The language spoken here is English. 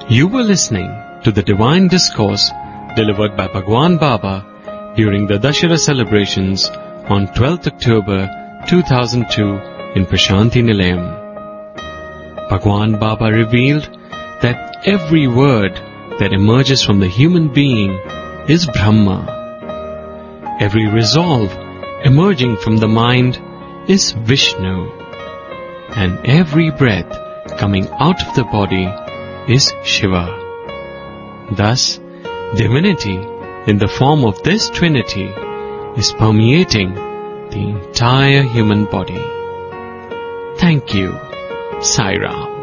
You were listening to the Divine Discourse delivered by Bhagwan Baba during the Dashera celebrations on 12th October 2002 in Prashanti Nilayam. Bhagwan Baba revealed that every word that emerges from the human being is Brahma. Every resolve emerging from the mind is Vishnu. And every breath coming out of the body is Shiva. Thus, divinity in the form of this Trinity is permeating the entire human body. Thank you, Sai Ram.